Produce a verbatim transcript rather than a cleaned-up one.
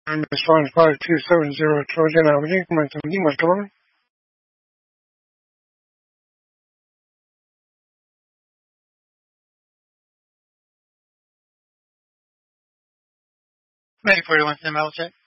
And response five two seven zero Trojan Avenue, Montgomery, Montgomery. Ready for you, one ten level check.